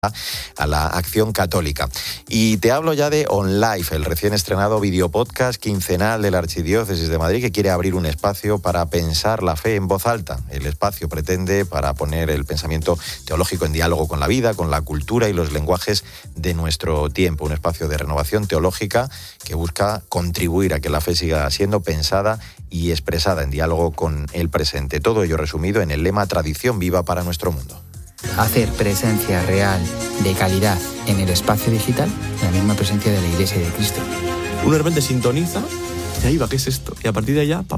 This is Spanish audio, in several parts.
a la Acción Católica. Y te hablo ya de OnLive, el recién estrenado videopodcast quincenal de la Archidiócesis de Madrid, que quiere abrir un espacio para pensar la fe en voz alta. El espacio pretende para poner el pensamiento teológico en diálogo con la vida, con la cultura y los lenguajes de nuestro tiempo. Un espacio de renovación teológica que busca contribuir a que la fe siga siendo pensada y expresada en diálogo con el presente. Todo ello resumido en el lema Tradición viva para nuestro mundo. Hacer presencia real, de calidad, en el espacio digital, la misma presencia de la Iglesia y de Cristo. Uno de repente sintoniza y ahí va, ¿qué es esto? Y a partir de allá,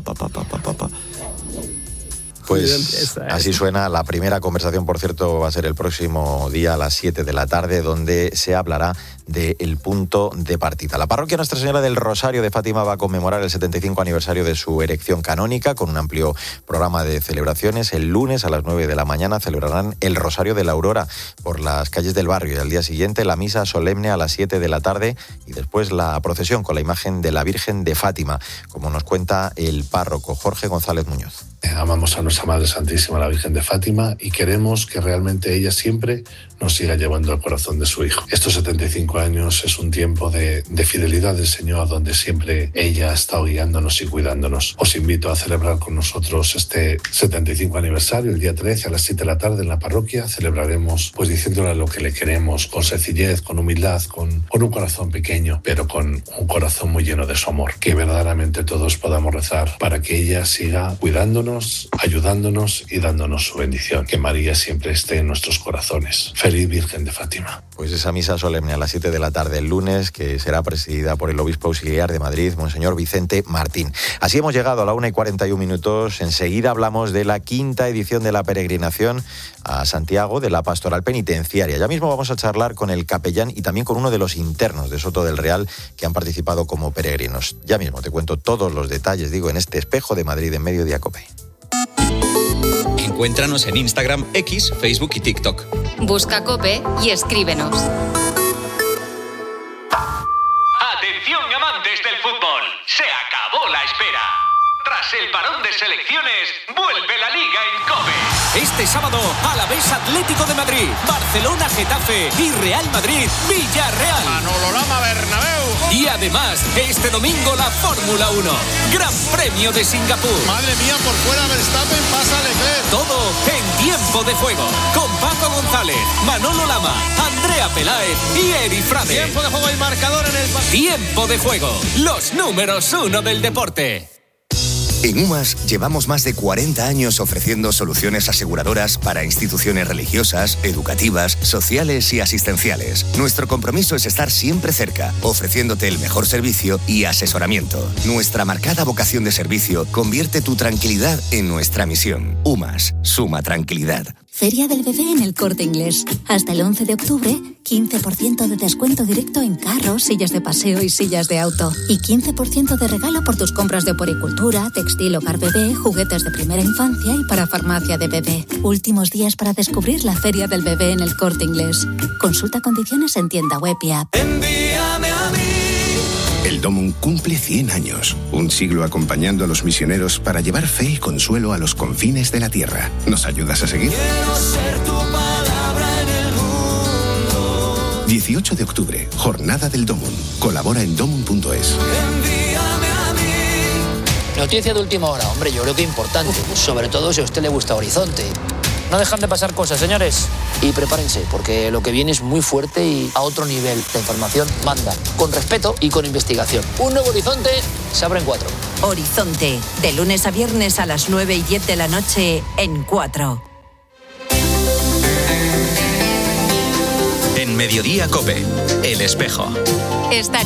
Pues así suena la primera conversación, por cierto, va a ser el próximo día a las 7 de la tarde, donde se hablará del punto de partida. La parroquia Nuestra Señora del Rosario de Fátima va a conmemorar el 75 aniversario de su erección canónica con un amplio programa de celebraciones. El lunes a las 9 de la mañana celebrarán el Rosario de la Aurora por las calles del barrio y al día siguiente la misa solemne a las 7 de la tarde y después la procesión con la imagen de la Virgen de Fátima, como nos cuenta el párroco Jorge González Muñoz. Amamos a nuestra Madre Santísima, la Virgen de Fátima, y queremos que realmente ella siempre nos siga llevando al corazón de su Hijo. Estos 75 años es un tiempo de fidelidad del Señor, donde siempre ella ha estado guiándonos y cuidándonos. Os invito a celebrar con nosotros este 75 aniversario, el día 13 a las 7 de la tarde en la parroquia. Celebraremos pues diciéndole lo que le queremos, con sencillez, con humildad, con un corazón pequeño, pero con un corazón muy lleno de su amor. Que verdaderamente todos podamos rezar para que ella siga cuidándonos, ayudándonos y dándonos su bendición. Que María siempre esté en nuestros corazones. Feliz Virgen de Fátima. Pues esa misa solemne a las 7 de la tarde el lunes, que será presidida por el obispo auxiliar de Madrid, Monseñor Vicente Martín. Así hemos llegado a la 1:41. Enseguida hablamos de la 5ª edición de la peregrinación a Santiago de la Pastoral Penitenciaria. Ya mismo vamos a charlar con el capellán y también con uno de los internos de Soto del Real que han participado como peregrinos. Ya mismo te cuento todos los detalles, en este Espejo de Madrid en Mediodía COPE. Encuéntranos en Instagram, X, Facebook y TikTok. Busca COPE y escríbenos. Atención, amantes del fútbol, se acabó la espera. Tras el parón de selecciones, vuelve la Liga en COPE. Este sábado, Alavés Atlético de Madrid, Barcelona Getafe y Real Madrid Villarreal. Manolo Lama Bernabéu. Y además, este domingo la Fórmula 1, Gran Premio de Singapur. Madre mía, por fuera Verstappen, pasa Leclerc. Todo en Tiempo de Juego, con Paco González, Manolo Lama, Andrea Peláez y Eri Frade. Tiempo de juego y marcador en el... Tiempo de Juego, los números 1 del deporte. En UMAS llevamos más de 40 años ofreciendo soluciones aseguradoras para instituciones religiosas, educativas, sociales y asistenciales. Nuestro compromiso es estar siempre cerca, ofreciéndote el mejor servicio y asesoramiento. Nuestra marcada vocación de servicio convierte tu tranquilidad en nuestra misión. UMAS, suma tranquilidad. Feria del Bebé en El Corte Inglés. Hasta el 11 de octubre, 15% de descuento directo en carros, sillas de paseo y sillas de auto. Y 15% de regalo por tus compras de puericultura, textil, hogar bebé, juguetes de primera infancia y para farmacia de bebé. Últimos días para descubrir la Feria del Bebé en El Corte Inglés. Consulta condiciones en tienda web y app. Envíame a mí. El Domum cumple 100 años, un siglo acompañando a los misioneros para llevar fe y consuelo a los confines de la tierra. ¿Nos ayudas a seguir? Quiero ser tu palabra en el mundo. 18 de octubre, Jornada del Domum. Colabora en domum.es. Envíame a mí. Noticia de última hora, hombre, yo creo que importante, sobre todo si a usted le gusta Horizonte. No dejan de pasar cosas, señores. Y prepárense, porque lo que viene es muy fuerte y a otro nivel. La información manda, con respeto y con investigación. Un nuevo Horizonte se abre en 4. Horizonte, de lunes a viernes a las 9:10 de la noche en 4. En Mediodía COPE, El Espejo.